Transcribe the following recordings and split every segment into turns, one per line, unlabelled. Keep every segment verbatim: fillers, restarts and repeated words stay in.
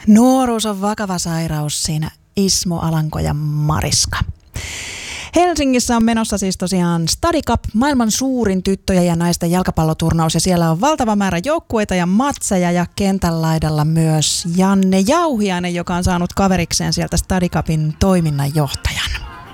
Nuoruus on vakava sairaus, siinä Ismo Alanko ja Mariska. Helsingissä on menossa siis tosiaan Study Cup, maailman suurin tyttöjen ja naisten jalkapalloturnaus, ja siellä on valtava määrä joukkueita ja matseja, ja kentän laidalla myös Janne Jauhiainen, joka on saanut kaverikseen sieltä Study Cupin toiminnanjohtajan.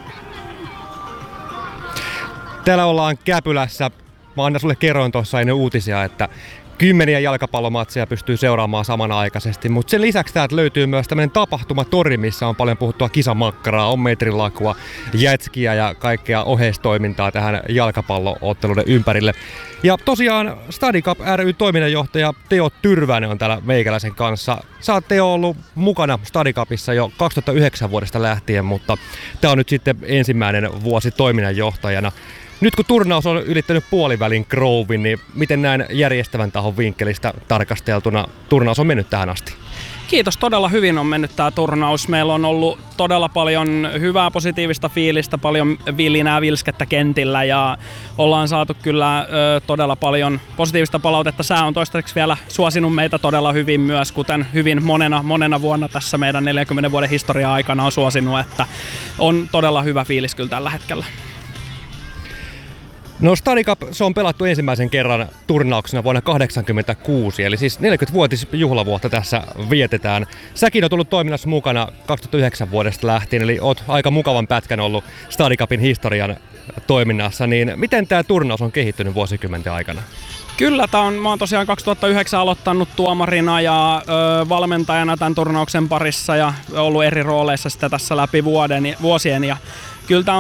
Täällä ollaan Käpylässä. Mä Anna sulle kerroin tuossa ennen uutisia, että kymmeniä jalkapallomatseja pystyy seuraamaan samanaikaisesti, mutta sen lisäksi täältä löytyy myös tämmöinen tapahtumatori, missä on paljon puhuttua kisamakkaraa, on metrilakua, jätskiä ja kaikkea oheistoimintaa tähän jalkapallootteluiden ympärille. Ja tosiaan Study Cup ry toiminnanjohtaja Teo Tyrväinen on täällä meikäläisen kanssa. Sä oot, Teo, ollut mukana Study Cupissa jo kaksituhattayhdeksän vuodesta lähtien, mutta tää on nyt sitten ensimmäinen vuosi toiminnanjohtajana. Nyt kun turnaus on ylittänyt puolivälin Grovin, niin miten näin järjestävän tahon vinkkelistä tarkasteltuna turnaus on mennyt tähän asti?
Kiitos, todella hyvin on mennyt tämä turnaus. Meillä on ollut todella paljon hyvää positiivista fiilistä, paljon vilinää vilskettä kentillä ja ollaan saatu kyllä ö, todella paljon positiivista palautetta. Sää on toistaiseksi vielä suosinut meitä todella hyvin myös, kuten hyvin monena, monena vuonna tässä meidän neljänkymmenen vuoden historia aikana on suosinut, että on todella hyvä fiilis kyllä tällä hetkellä.
No Study Cup, se on pelattu ensimmäisen kerran turnauksena vuonna kahdeksankymmentäkuusi, eli siis neljäkymmenvuotisjuhlavuotta tässä vietetään. Säkin on tullut toiminnassa mukana kaksituhattayhdeksän vuodesta lähtien, eli oot aika mukavan pätkän ollut Study Cupin historian toiminnassa, niin miten tämä turnaus on kehittynyt vuosikymmenten aikana?
Kyllä, tää on, mä oon tosiaan kaksituhattayhdeksän aloittanut tuomarina ja ö, valmentajana tämän turnauksen parissa ja ollut eri rooleissa sitä tässä läpi vuoden, vuosien. Ja kyllä tää